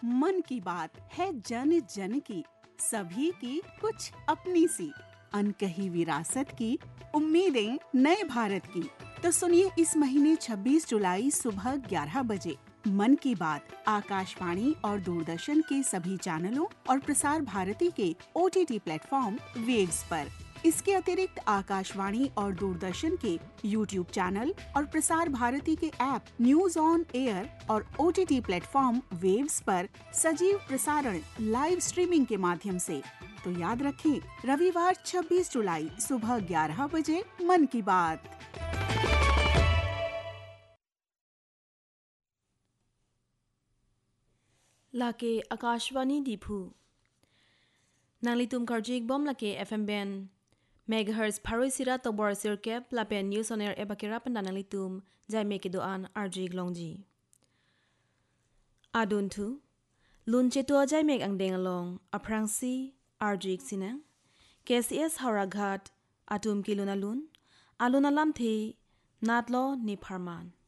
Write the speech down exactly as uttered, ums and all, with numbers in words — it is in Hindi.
मन की बात है जन जन की, सभी की कुछ अपनी सी, अनकही विरासत की, उम्मीदें नए भारत की। तो सुनिए इस महीने छब्बीस जुलाई सुबह ग्यारह बजे मन की बात आकाशवाणी और दूरदर्शन के सभी चैनलों और प्रसार भारती के O T T platform waves पर। इसके अतिरिक्त आकाशवाणी और दूरदर्शन के यूट्यूब चैनल और प्रसार भारती के ऐप न्यूज ऑन एयर और O T T platform waves पर सजीव प्रसारण लाइव स्ट्रीमिंग के माध्यम से। तो याद रखें, रविवार छब्बीस जुलाई सुबह ग्यारह बजे मन की बात। लाके आकाशवाणी दीपू नालितुम कार्जिक बम लाके एफएम बैन मेगाहर्ट्ज फारोई सिरा तोबर सिरकेप लापेन न्यूज ऑन एयर एबाकेरा पंदा नालितुम जाय मेके दोआन आरजिक लोंगजी आदुनथु लुनचेतो जाय मेक अंगदेंग लोंग अफ्रांसी आरजिक सिना केसीएस हावराघाट आतुम किलुना लुन आलुना लामथे नातलो नि फरमान